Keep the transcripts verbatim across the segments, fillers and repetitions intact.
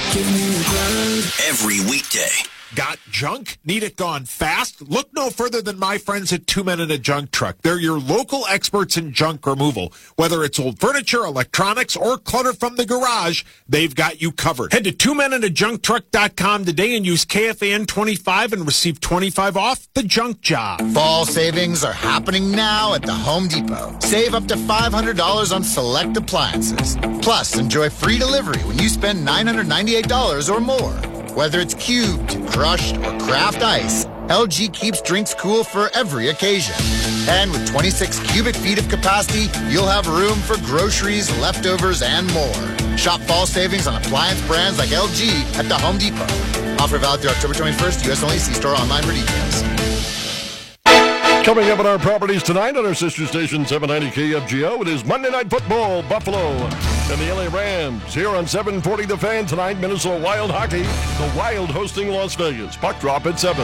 Every weekday. Got junk? Need it gone fast? Look no further than my friends at Two Men and a Junk Truck. They're your local experts in junk removal. Whether it's old furniture, electronics, or clutter from the garage, they've got you covered. Head to two men and a junk truck dot com today and use K F A N twenty-five and receive twenty-five off the junk job. Fall savings are happening now at the Home Depot. Save up to five hundred dollars on select appliances. Plus, enjoy free delivery when you spend nine hundred ninety-eight dollars or more. Whether it's cubed, crushed, or craft ice, L G keeps drinks cool for every occasion. And with twenty-six cubic feet of capacity, you'll have room for groceries, leftovers, and more. Shop fall savings on appliance brands like L G at the Home Depot. Offer valid through October twenty-first. U S only. See store online for details. Coming up on our properties tonight on our sister station seven ninety K F G O, it is Monday Night Football, Buffalo and the L A Rams. Here on seven forty The Fan tonight, Minnesota Wild Hockey, the Wild hosting Las Vegas. Puck drop at seven.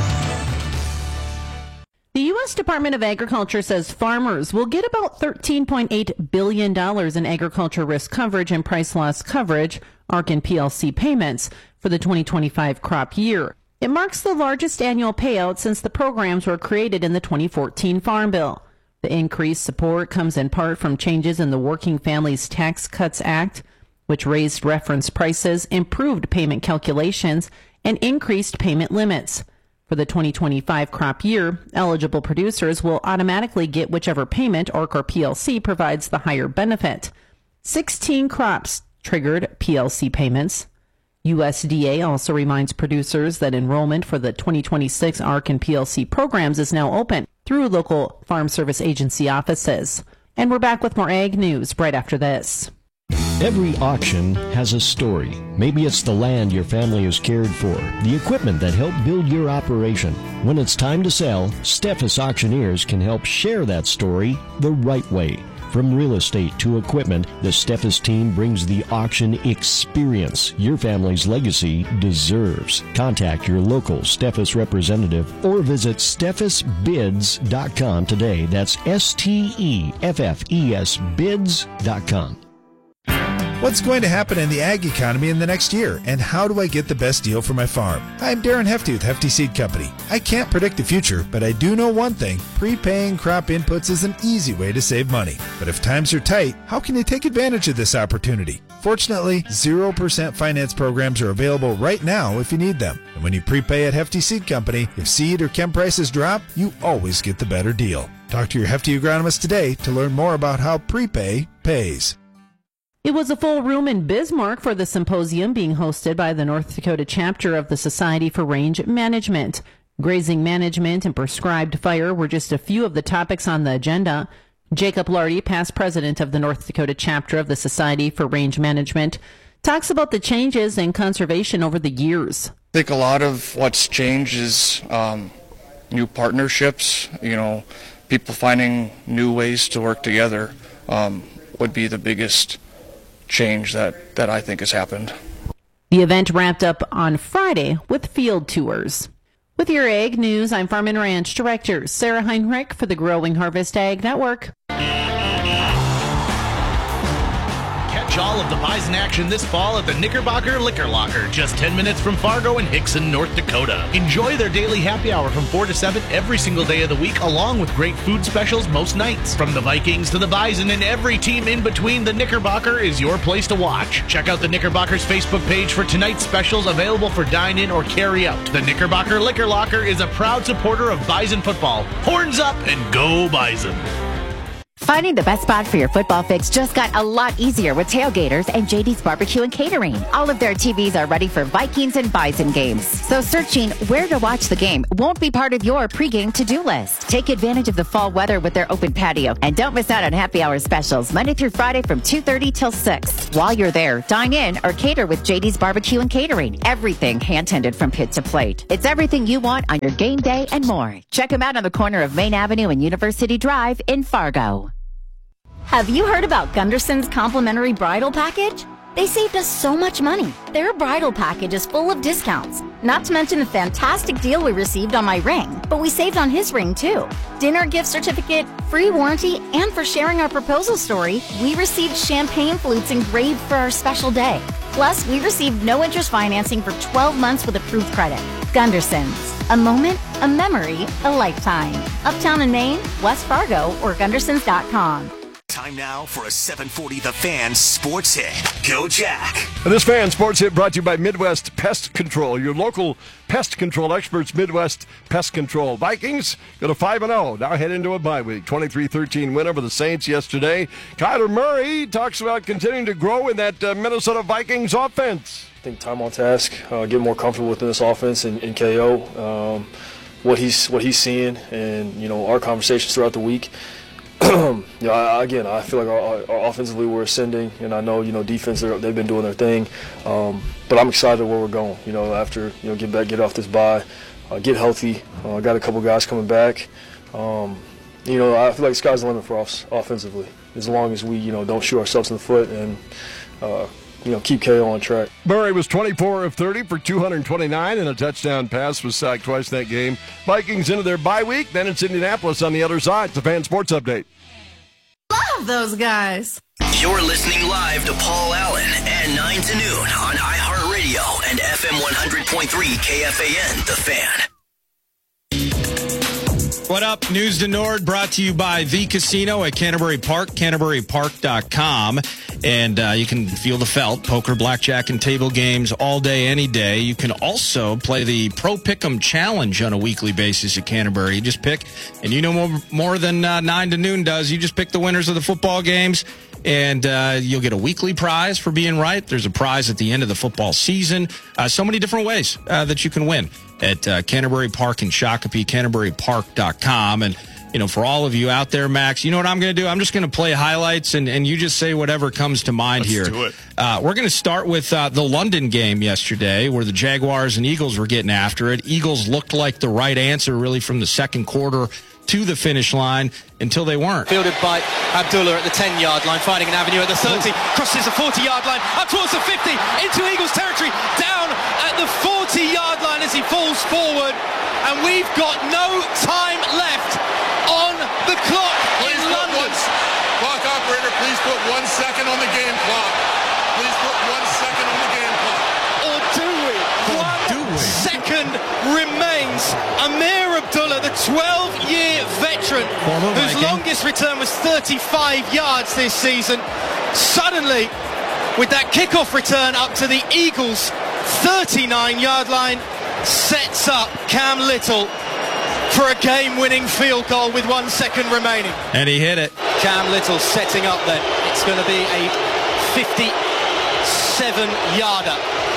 The U S Department of Agriculture says farmers will get about thirteen point eight billion dollars in agriculture risk coverage and price loss coverage, A R C and P L C payments, for the twenty twenty-five crop year. It marks the largest annual payout since the programs were created in the twenty fourteen Farm Bill. The increased support comes in part from changes in the Working Families Tax Cuts Act, which raised reference prices, improved payment calculations, and increased payment limits. For the twenty twenty-five crop year, eligible producers will automatically get whichever payment A R C or P L C provides the higher benefit. sixteen crops triggered P L C payments. U S D A also reminds producers that enrollment for the twenty twenty-six A R C and P L C programs is now open through local Farm Service Agency offices. And we're back with more ag news right after this. Every auction has a story. Maybe it's the land your family has cared for, the equipment that helped build your operation. When it's time to sell, Steffes Auctioneers can help share that story the right way. From real estate to equipment, the Steffes team brings the auction experience your family's legacy deserves. Contact your local Steffes representative or visit steffes bids dot com today. That's S T E F F E S bids dot com. What's going to happen in the ag economy in the next year, and how do I get the best deal for my farm? I'm Darren Hefty with Hefty Seed Company. I can't predict the future, but I do know one thing. Prepaying crop inputs is an easy way to save money. But if times are tight, how can you take advantage of this opportunity? Fortunately, zero percent finance programs are available right now if you need them. And when you prepay at Hefty Seed Company, if seed or chem prices drop, you always get the better deal. Talk to your Hefty agronomist today to learn more about how prepay pays. It was a full room in Bismarck for the symposium being hosted by the North Dakota chapter of the Society for Range Management. Grazing management and prescribed fire were just a few of the topics on the agenda. Jacob Lardy, past president of the North Dakota chapter of the Society for Range Management, talks about the changes in conservation over the years. I think a lot of what's changed is um, new partnerships, you know, people finding new ways to work together um, would be the biggest change that, that I think has happened. The event wrapped up on Friday with field tours. With your ag news, I'm Farm and Ranch Director Sarah Heinrich for the Growing Harvest Ag Network. Catch all of the Bison action this fall at the Knickerbocker Liquor Locker, just ten minutes from Fargo and Hickson, North Dakota. Enjoy their daily happy hour from four to seven every single day of the week, along with great food specials most nights. From the Vikings to the Bison and every team in between, the Knickerbocker is your place to watch. Check out the Knickerbocker's Facebook page for tonight's specials available for dine-in or carry-out. The Knickerbocker Liquor Locker is a proud supporter of Bison football. Horns up and go Bison! Finding the best spot for your football fix just got a lot easier with Tailgaters and J D's Barbecue and Catering. All of their T Vs are ready for Vikings and Bison games. So searching where to watch the game won't be part of your pregame to-do list. Take advantage of the fall weather with their open patio and don't miss out on happy hour specials Monday through Friday from two thirty till six. While you're there, dine in or cater with J D's Barbecue and Catering. Everything hand-tended from pit to plate. It's everything you want on your game day and more. Check them out on the corner of Main Avenue and University Drive in Fargo. Have you heard about Gunderson's complimentary bridal package? They saved us so much money. Their bridal package is full of discounts. Not to mention the fantastic deal we received on my ring, but we saved on his ring too. Dinner gift certificate, free warranty, and for sharing our proposal story, we received champagne flutes engraved for our special day. Plus, we received no interest financing for twelve months with approved credit. Gunderson's. A moment, a memory, a lifetime. Uptown in Maine, West Fargo, or Gundersons dot com. Time now for a seven forty The Fan Sports Hit. Go Jack. And this Fan Sports Hit brought to you by Midwest Pest Control, your local pest control experts. Midwest Pest Control. Vikings go to five and oh. Now head into a bye week. twenty-three thirteen win over the Saints yesterday. Kyler Murray talks about continuing to grow in that uh, Minnesota Vikings offense. I think time on task, uh, get more comfortable within this offense and, and K O. Um, what he's what he's seeing, and you know our conversations throughout the week. you know, I, again, I feel like our, our offensively we're ascending, and I know you know defense they've been doing their thing, um, but I'm excited where we're going. You know, after you know get back, get off this bye, uh, get healthy. I uh, got a couple guys coming back. Um, you know, I feel like the sky's the limit for us offensively, as long as we you know don't shoot ourselves in the foot and uh, you know keep K O on track. Murray was twenty-four of thirty for two hundred twenty-nine and a touchdown pass, was sacked twice in that game. Vikings into their bye week, then it's Indianapolis on the other side. It's a Fan Sports Update. Love those guys. You're listening live to Paul Allen at nine to noon on iHeartRadio and F M one hundred point three K F A N, The Fan. What up? News to Nord brought to you by The Casino at Canterbury Park, canterbury park dot com. And uh, you can feel the felt, poker, blackjack, and table games all day, any day. You can also play the Pro Pick'em Challenge on a weekly basis at Canterbury. You just pick, and you know more, more than uh, nine to noon does. You just pick the winners of the football games, and uh, you'll get a weekly prize for being right. There's a prize at the end of the football season. Uh, so many different ways uh, that you can win at uh, Canterbury Park in Shakopee, canterbury park dot com. And, you know, for all of you out there, Max, you know what I'm going to do? I'm just going to play highlights, and, and you just say whatever comes to mind Let's here. do it. Uh, we're going to start with uh, the London game yesterday, where the Jaguars and Eagles were getting after it. Eagles looked like the right answer, really, from the second quarter to the finish line until they weren't. Fielded by Abdullah at the ten-yard line, finding an avenue at the thirty, crosses the forty-yard line, up towards the fifty, into Eagles territory, down at the forty-yard line as he falls forward, and we've got no time left on the clock please in London. One, clock operator, please put one second on the game clock. Please put one second on the game clock. Or do we? Or one do we? second remains. Amir Abdullah, the twelve-year veteran, Former whose Viking. longest return was thirty-five yards this season, suddenly, with that kickoff return up to the Eagles' thirty-nine-yard line, sets up Cam Little for a game-winning field goal with one second remaining. And he hit it. Cam Little setting up then. It's going to be a fifty-seven-yarder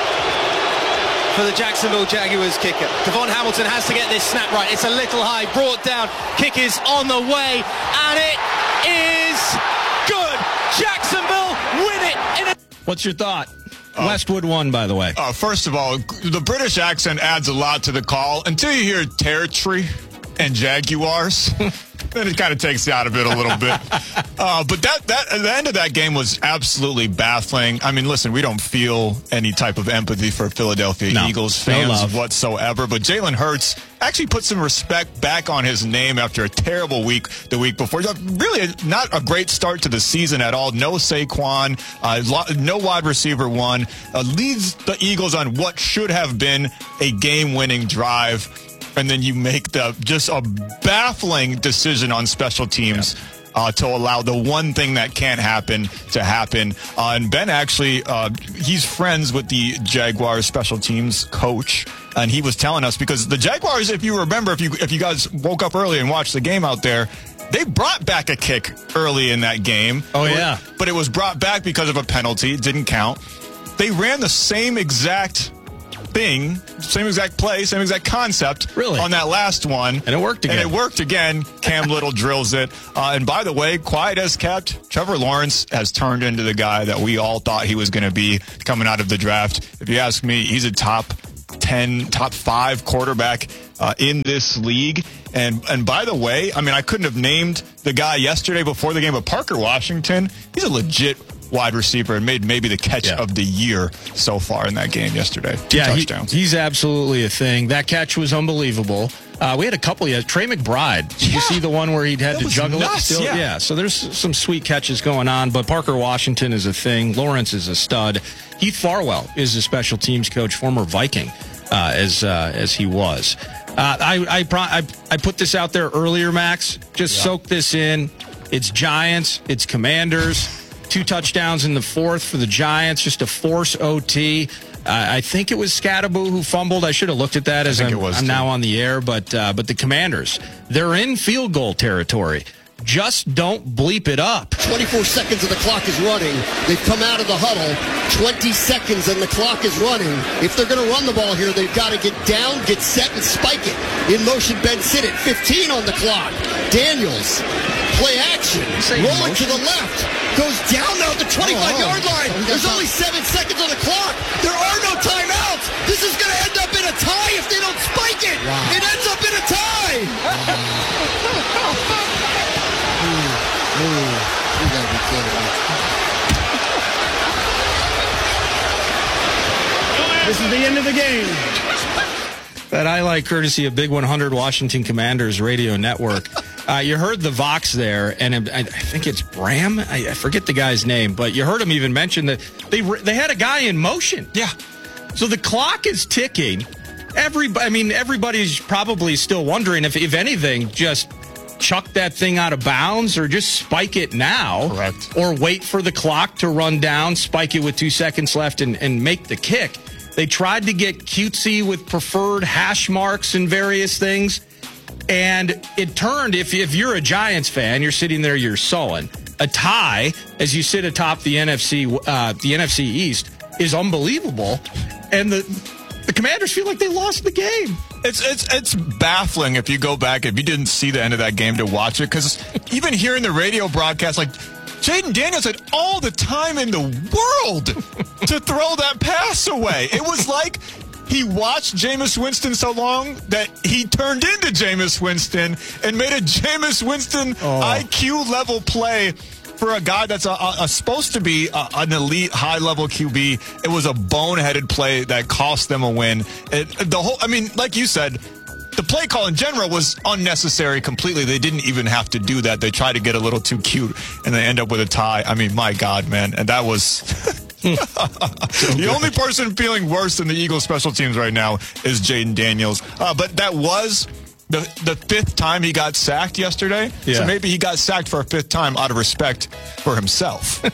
for the Jacksonville Jaguars kicker. Devon Hamilton has to get this snap right. It's a little high, brought down. Kick is on the way, and it is good. Jacksonville win it in a... What's your thought? Oh. Westwood won, by the way. Uh, first of all, the British accent adds a lot to the call. Until you hear territory and Jaguars, then it kind of takes you out of it a little bit. Uh, but that, that the end of that game was absolutely baffling. I mean, listen, we don't feel any type of empathy for Philadelphia no, Eagles fans no whatsoever. But Jalen Hurts actually put some respect back on his name after a terrible week the week before. Really not a great start to the season at all. No Saquon, uh, no wide receiver one. Uh, leads the Eagles on what should have been a game-winning drive. And then you make the just a baffling decision on special teams. Yeah. Uh, to allow the one thing that can't happen to happen. Uh, and Ben actually, uh, he's friends with the Jaguars special teams coach. And he was telling us, because the Jaguars, if you remember, if you if you guys woke up early and watched the game out there, they brought back a kick early in that game. Oh, yeah. But it was brought back because of a penalty. It didn't count. They ran the same exact thing, same exact play, same exact concept really? on that last one. And it worked again. And it worked again. Cam Little drills it. Uh, and by the way, quiet as kept, Trevor Lawrence has turned into the guy that we all thought he was going to be coming out of the draft. If you ask me, he's a top ten, top five quarterback uh, in this league. And and by the way, I mean, I couldn't have named the guy yesterday before the game, but Parker Washington, he's a legit wide receiver and made maybe the catch yeah. of the year so far in that game yesterday. Two yeah, touchdowns. He, he's absolutely a thing. That catch was unbelievable. Uh, we had a couple yet. Trey McBride. Did yeah. you see the one where he'd had that to juggle nuts, it? Still? Yeah. yeah. So there's some sweet catches going on, but Parker Washington is a thing. Lawrence is a stud. Heath Farwell is a special teams coach, former Viking, uh, as uh, as he was. Uh, I I, pro- I I put this out there earlier, Max. Just yeah. soak this in. It's Giants. It's Commanders. Two touchdowns in the fourth for the Giants. Just a force O T. Uh, I think it was Scattaboo who fumbled. I should have looked at that as I'm, I'm now on the air. But uh, but the Commanders, they're in field goal territory. Just don't bleep it up. twenty-four seconds and the clock is running. They've come out of the huddle. twenty seconds and the clock is running. If they're going to run the ball here, they've got to get down, get set, and spike it. In motion, Ben Sinnott. fifteen on the clock. Daniels. Play action. Rolling to the left. Goes down now at the twenty-five-yard line. There's only seven seconds on the clock. There are no timeouts. This is going to end up in a tie if they don't spike it. Wow. It ends up in a tie. Ooh, you gotta be kidding me. This is the end of the game. That highlight courtesy of Big one hundred Washington Commanders Radio Network. Uh, you heard the Vox there, and I think it's Bram. I, I forget the guy's name, but you heard him even mention that they they had a guy in motion. Yeah. So the clock is ticking. Every, I mean, everybody's probably still wondering if, if anything, just chuck that thing out of bounds or just spike it now. Correct. Or wait for the clock to run down, spike it with two seconds left, and, and make the kick. They tried to get cutesy with preferred hash marks and various things. And it turned, if, if you're a Giants fan, you're sitting there, you're sullen. A tie, as you sit atop the N F C, uh, the N F C East, is unbelievable. And the the Commanders feel like they lost the game. It's it's it's baffling if you go back, if you didn't see the end of that game to watch it, because even hearing the radio broadcast, like, Jaden Daniels had all the time in the world to throw that pass away. It was like he watched Jameis Winston so long that he turned into Jameis Winston and made a Jameis Winston oh. I Q level play for a guy that's a, a, a supposed to be a, an elite high-level Q B. It was a boneheaded play that cost them a win. It, the whole, I mean, like you said, the play call in general was unnecessary completely. They didn't even have to do that. They tried to get a little too cute, and they end up with a tie. I mean, my God, man. And that was... the only person feeling worse than the Eagles special teams right now is Jaden Daniels. Uh, but that was... The the fifth time he got sacked yesterday. Yeah. So maybe he got sacked for a fifth time out of respect for himself.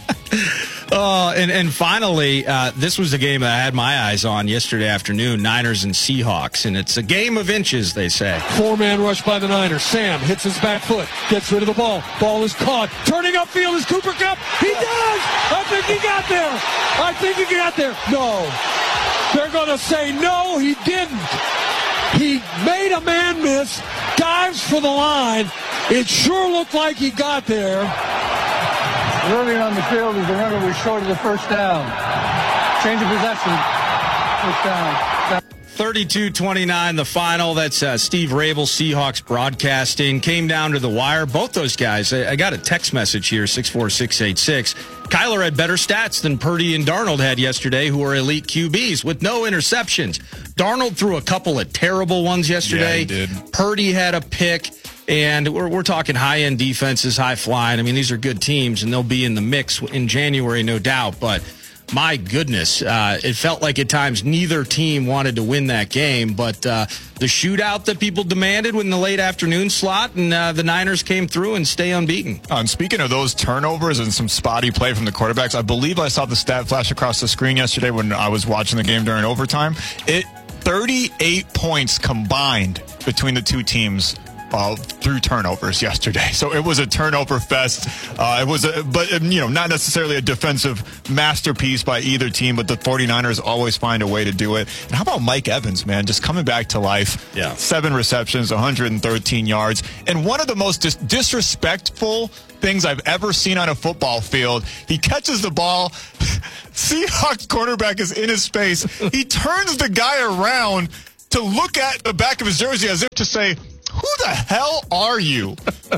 Oh, and, and finally, uh, this was a game that I had my eyes on yesterday afternoon, Niners and Seahawks, and it's a game of inches, they say. Four-man rush by the Niners. Sam hits his back foot, gets rid of the ball. Ball is caught. Turning upfield is Cooper Kupp. He does! I think he got there. I think he got there. No. They're going to say, no, he didn't. He made a man miss, dives for the line. It sure looked like he got there. Earlier on the field as the runner was short of the first down. Change of possession. First down. thirty-two twenty-nine, the final. That's uh, Steve Rabel, Seahawks Broadcasting. Came down to the wire. Both those guys, I, I got a text message here, six four six eight six. Kyler had better stats than Purdy and Darnold had yesterday, who are elite Q Bs with no interceptions. Darnold threw a couple of terrible ones yesterday. Yeah, he did. Purdy had a pick. And we're, we're talking high-end defenses, high-flying. I mean, these are good teams, and they'll be in the mix in January, no doubt. But my goodness, uh, it felt like at times neither team wanted to win that game. But uh, the shootout that people demanded in the late afternoon slot, and uh, the Niners came through and stay unbeaten. Uh, and speaking of those turnovers and some spotty play from the quarterbacks, I believe I saw the stat flash across the screen yesterday when I was watching the game during overtime. It thirty-eight points combined between the two teams. Uh, through turnovers yesterday. So it was a turnover fest. Uh, it was, a, but you know, not necessarily a defensive masterpiece by either team, but the 49ers always find a way to do it. And how about Mike Evans, man, just coming back to life? Yeah. Seven receptions, one hundred thirteen yards. And one of the most dis- disrespectful things I've ever seen on a football field, he catches the ball. Seahawks cornerback is in his space. He turns the guy around to look at the back of his jersey as if to say, who the hell are you?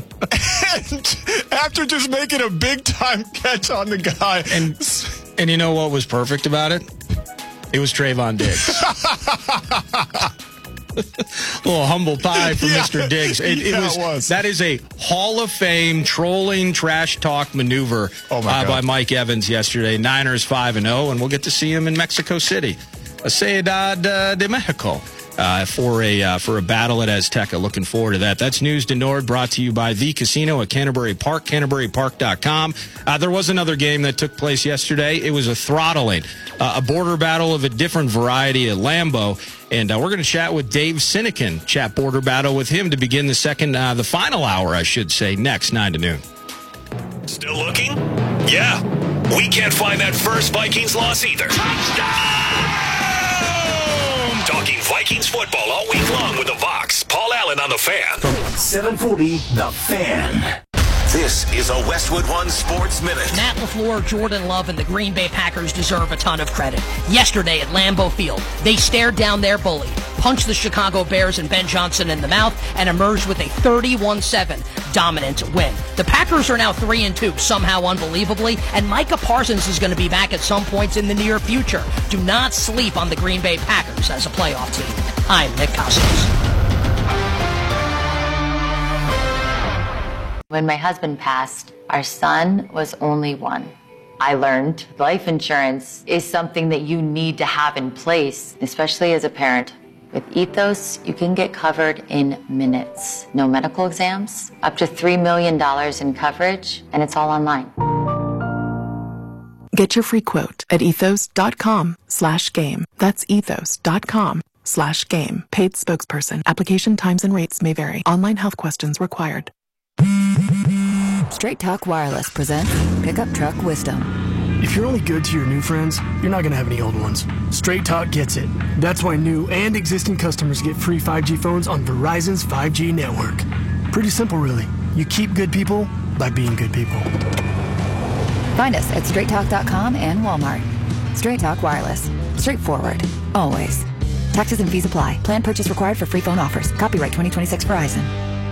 And after just making a big-time catch on the guy. And, and you know what was perfect about it? It was Trayvon Diggs. little humble pie from Yeah. Mister Diggs. It, it, Yeah, was, it was. That is a Hall of Fame trolling trash talk maneuver Oh, my uh, God. by Mike Evans yesterday. Niners five and oh, and we'll get to see him in Mexico City. Ciudad uh, de Mexico. Uh, for a uh, for a battle at Azteca. Looking forward to that. That's News to Nord, brought to you by The Casino at Canterbury Park, canterbury park dot com. Uh, there was another game that took place yesterday. It was a throttling, uh, a border battle of a different variety at Lambeau. And uh, we're going to chat with Dave Sinekin, chat border battle with him to begin the second, uh, the final hour, I should say, next, nine to noon. Still looking? Yeah. We can't find that first Vikings loss either. Touchdown! Talking Vikings football all week long with the Vox. Paul Allen on the Fan. seven forty, The Fan. This is a Westwood One Sports Minute. Matt LaFleur, Jordan Love, and the Green Bay Packers deserve a ton of credit. Yesterday at Lambeau Field, they stared down their bully, punched the Chicago Bears and Ben Johnson in the mouth, and emerged with a thirty-one seven dominant win. The Packers are now three and two, somehow unbelievably, and Micah Parsons is going to be back at some points in the near future. Do not sleep on the Green Bay Packers as a playoff team. I'm Nick Cousins. When my husband passed, our son was only one. I learned life insurance is something that you need to have in place, especially as a parent. With Ethos, you can get covered in minutes. No medical exams, up to three million dollars in coverage, and it's all online. Get your free quote at ethos.com slash game. That's ethos.com slash game. Paid spokesperson. Application times and rates may vary. Online health questions required. Straight Talk Wireless presents Pickup Truck Wisdom. If you're only good to your new friends, you're not going to have any old ones. Straight Talk gets it. That's why new and existing customers get free five G phones on Verizon's five G network. Pretty simple, really. You keep good people by being good people. Find us at straight talk dot com and Walmart. Straight Talk Wireless. Straightforward. Always. Taxes and fees apply. Plan purchase required for free phone offers. Copyright twenty twenty-six Verizon.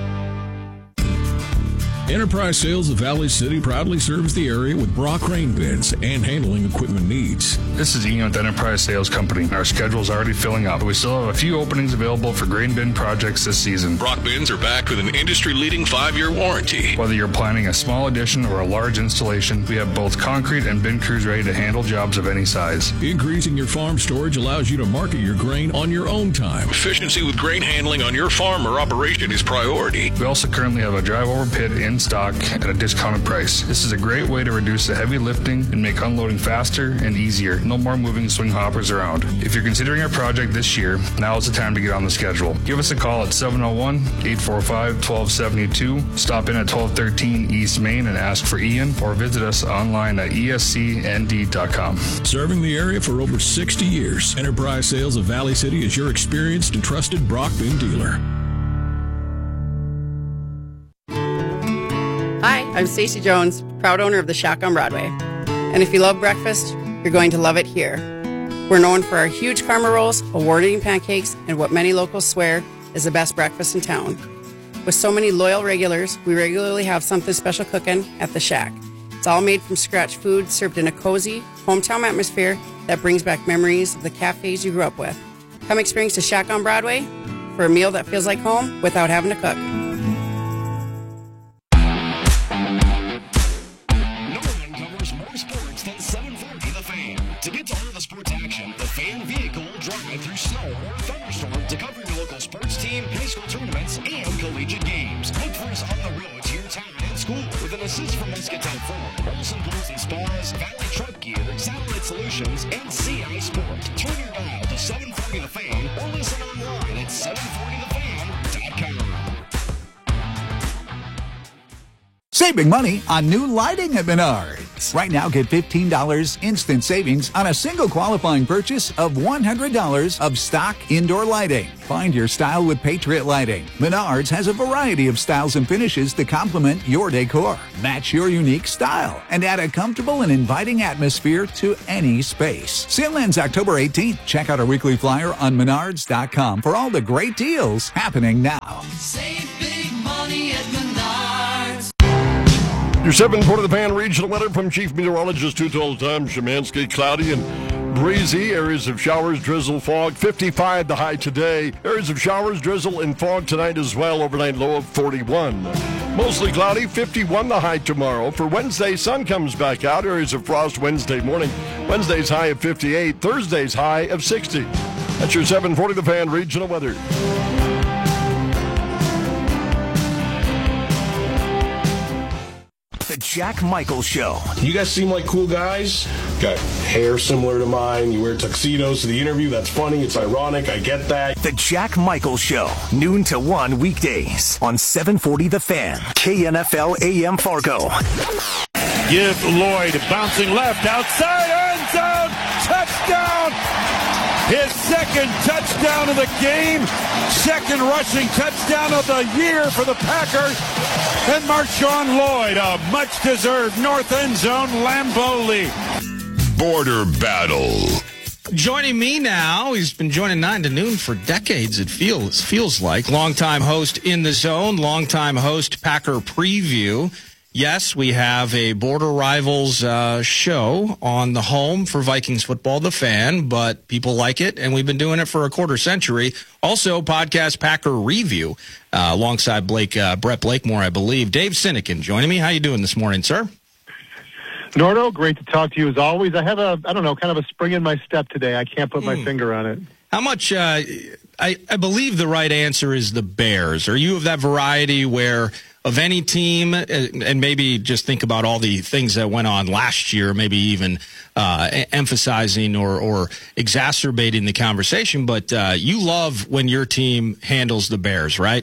Enterprise Sales of Valley City proudly serves the area with Brock crane bins and handling equipment needs. This is Ian with Enterprise Sales Company. Our schedule is already filling up. We still have a few openings available for grain bin projects this season. Brock bins are backed with an industry-leading five-year warranty. Whether you're planning a small addition or a large installation, we have both concrete and bin crews ready to handle jobs of any size. Increasing your farm storage allows you to market your grain on your own time. Efficiency with grain handling on your farm or operation is priority. We also currently have a drive-over pit in stock at a discounted price. This is a great way to reduce the heavy lifting and make unloading faster and easier. No more moving swing hoppers around. If you're considering a project this year, now is the time to get on the schedule. Give us a call at seven oh one, eight four five, one two seven two. Stop in at twelve thirteen East Main and ask for Ian, or visit us online at E S C N D dot com. Serving the area for over sixty years, Enterprise Sales of Valley City is your experienced and trusted Brock bin dealer. Hi, I'm Stacey Jones, proud owner of the Shack on Broadway. And if you love breakfast, you're going to love it here. We're known for our huge karma rolls, award-winning pancakes, and what many locals swear is the best breakfast in town. With so many loyal regulars, we regularly have something special cooking at the Shack. It's all made from scratch food served in a cozy, hometown atmosphere that brings back memories of the cafes you grew up with. Come experience the Shack on Broadway for a meal that feels like home without having to cook. To get to all the sports action, the Fan Vehicle will drive through snow or thunderstorm to cover your local sports team, high school tournaments, and collegiate games. Look for us on the road to your town and school with an assist from Muscatel Ford, Olson Pools and Spas, Valley Truck Gear, Satellite Solutions, and C I Sport. Turn your dial to seven forty The Fan or listen online at seven forty the fan dot com. Save big money on new lighting at Menards. Right now, get fifteen dollars instant savings on a single qualifying purchase of one hundred dollars of stock indoor lighting. Find your style with Patriot Lighting. Menards has a variety of styles and finishes to complement your decor. Match your unique style and add a comfortable and inviting atmosphere to any space. Sale ends October eighteenth. Check out our weekly flyer on menards dot com for all the great deals happening now. Save big money at Menards. Your seven Port of the Fan regional weather from Chief Meteorologist Two Total Time Szymanski. Cloudy and breezy. Areas of showers, drizzle, fog. fifty-five the high today. Areas of showers, drizzle, and fog tonight as well. Overnight low of forty-one. Mostly cloudy. fifty-one the high tomorrow. For Wednesday, sun comes back out. Areas of frost Wednesday morning. Wednesday's high of fifty-eight. Thursday's high of sixty. That's your seven forty The Fan regional weather. The Jack Michael Show. You guys seem like cool guys. Got hair similar to mine. You wear tuxedos to the interview. That's funny. It's ironic. I get that. The Jack Michael Show. Noon to one weekdays on seven forty The Fan. K N F L A M Fargo. Give Lloyd bouncing left outside end zone. Touchdown. His second touchdown of the game. Second rushing touchdown of the year for the Packers. And Marshawn Lloyd, a much-deserved north end zone Lambeau lead. Border Battle. Joining me now, he's been joining nine to noon for decades, it feels feels like. Longtime host in the zone, longtime host Packer Preview. Yes, we have a Border Rivals uh, show on the home for Vikings football, The Fan, but people like it, and we've been doing it for a quarter century. Also, podcast Packer Review, uh, alongside Blake uh, Brett Blakemore, I believe. Dave Sinekin joining me. How you doing this morning, sir? Nordo, great to talk to you as always. I have a, I don't know, kind of a spring in my step today. I can't put my mm. finger on it. How much, uh, I, I believe the right answer is the Bears. Are you of that variety where of any team, and maybe just think about all the things that went on last year, maybe even uh, emphasizing or, or exacerbating the conversation, but uh, you love when your team handles the Bears, right?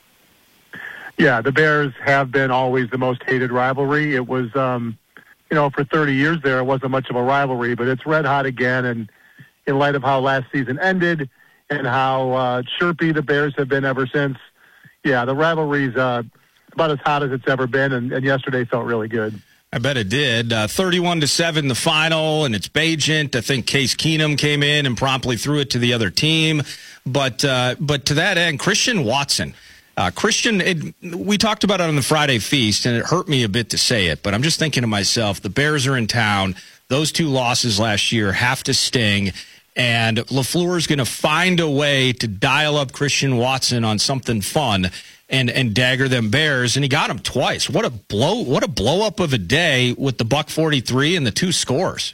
Yeah, the Bears have been always the most hated rivalry. It was, um, you know, for thirty years there, it wasn't much of a rivalry, but it's red hot again, and in light of how last season ended and how uh, chirpy the Bears have been ever since, yeah, the rivalry's uh, about as hot as it's ever been, and, and yesterday felt really good. I bet it did. Uh, thirty-one to seven, the final, and it's Bagent. I think Case Keenum came in and promptly threw it to the other team. But uh, but to that end, Christian Watson. Uh, Christian, it, we talked about it on the Friday Feast, and it hurt me a bit to say it, but I'm just thinking to myself, the Bears are in town. Those two losses last year have to sting, and LaFleur is going to find a way to dial up Christian Watson on something fun and and dagger them Bears, and he got him twice. What a blow! What a blow up of a day with the buck forty-three and the two scores.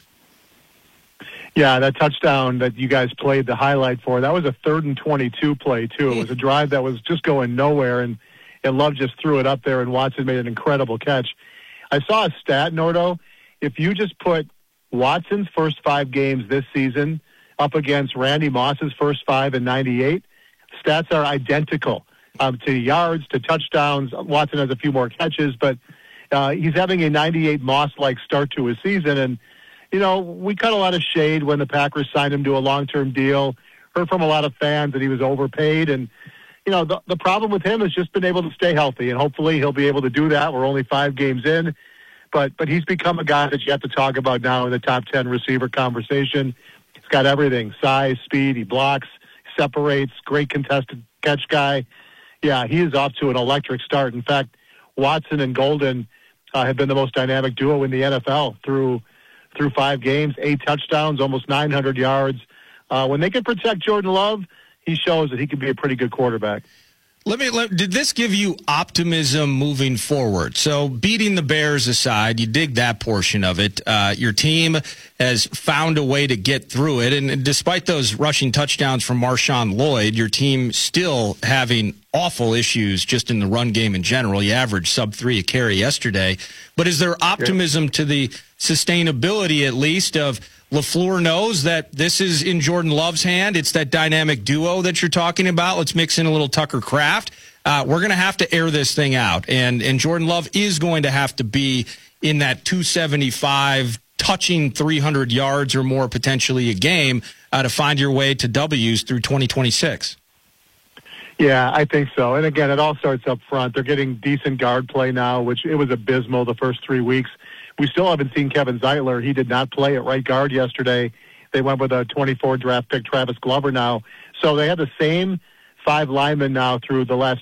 Yeah, that touchdown that you guys played the highlight for, that was a third and twenty-two play too. It was a drive that was just going nowhere, and and Love just threw it up there, and Watson made an incredible catch. I saw a stat, Nordo. If you just put Watson's first five games this season up against Randy Moss's first five in ninety-eight, stats are identical. Um, to yards, to touchdowns. Watson has a few more catches, but uh, he's having a ninety-eight Moss-like start to his season. And, you know, we cut a lot of shade when the Packers signed him to a long-term deal. Heard from a lot of fans that he was overpaid. And, you know, the, the problem with him has just been able to stay healthy, and hopefully he'll be able to do that. We're only five games in. But, but he's become a guy that you have to talk about now in the top ten receiver conversation. He's got everything, size, speed, he blocks, separates, great contested catch guy. Yeah, he is off to an electric start. In fact, Watson and Golden uh, have been the most dynamic duo in the N F L through through five games, eight touchdowns, almost nine hundred yards. Uh, when they can protect Jordan Love, he shows that he can be a pretty good quarterback. Let me. Let, did this give you optimism moving forward? So, beating the Bears aside, you dig that portion of it. Uh, your team has found a way to get through it, and, and despite those rushing touchdowns from Marshawn Lloyd, your team still having awful issues just in the run game in general. You averaged sub three a carry yesterday, but is there optimism to the sustainability, at least, of LaFleur knows that this is in Jordan Love's hand? It's that dynamic duo that you're talking about. Let's mix in a little Tucker Kraft. Uh, we're going to have to air this thing out, and and Jordan Love is going to have to be in that two seventy-five, touching three hundred yards or more potentially a game uh, to find your way to W's through twenty twenty-six. Yeah, I think so. And again, it all starts up front. They're getting decent guard play now, which it was abysmal the first three weeks. We still haven't seen Kevin Zeitler. He did not play at right guard yesterday. They went with a twenty-four draft pick, Travis Glover, now. So they have the same five linemen now through the last